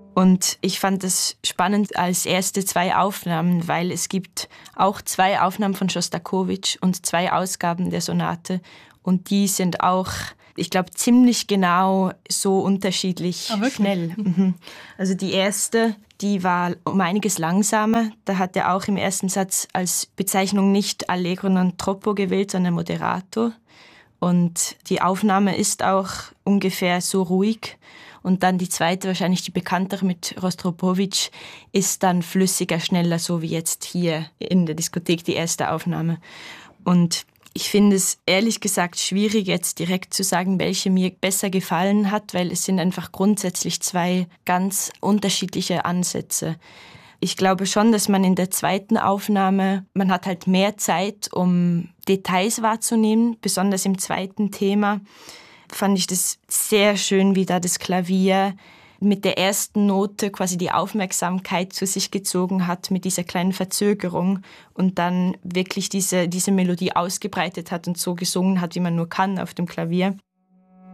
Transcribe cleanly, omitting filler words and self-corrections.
Und ich fand es spannend als erste 2 Aufnahmen, weil es gibt auch 2 Aufnahmen von Schostakowitsch und 2 Ausgaben der Sonate. Und die sind auch, ich glaube, ziemlich genau so unterschiedlich schnell. Also die erste, die war um einiges langsamer. Da hat er auch im ersten Satz als Bezeichnung nicht Allegro non troppo gewählt, sondern Moderato. Und die Aufnahme ist auch ungefähr so ruhig. Und dann die zweite, wahrscheinlich die bekanntere mit Rostropowitsch, ist dann flüssiger, schneller, so wie jetzt hier in der Diskothek die erste Aufnahme. Und ich finde es ehrlich gesagt schwierig, jetzt direkt zu sagen, welche mir besser gefallen hat, weil es sind einfach grundsätzlich 2 ganz unterschiedliche Ansätze. Ich glaube schon, dass man in der zweiten Aufnahme, man hat halt mehr Zeit, um Details wahrzunehmen, besonders im zweiten Thema. Fand ich das sehr schön, wie da das Klavier mit der ersten Note quasi die Aufmerksamkeit zu sich gezogen hat, mit dieser kleinen Verzögerung und dann wirklich diese Melodie ausgebreitet hat und so gesungen hat, wie man nur kann auf dem Klavier.